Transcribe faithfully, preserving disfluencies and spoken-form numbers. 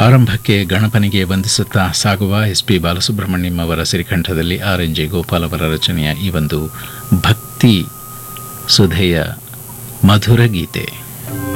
ಆರಂಭಕ್ಕೆ ಗಣಪನಿಗೆ ವಂದಿಸುತ್ತಾ ಸಾಗುವ S P Balasubrahmanyam ಅವರ ಸಿರಿಕಂಠದಲ್ಲಿ ಆರ್ ಎನ್ ಜೆ ಗೋಪಾಲ್ ಅವರ ರಚನೆಯ ಈ ಒಂದು ಭಕ್ತಿ ಸುಧೆಯ ಮಧುರ ಗೀತೆ.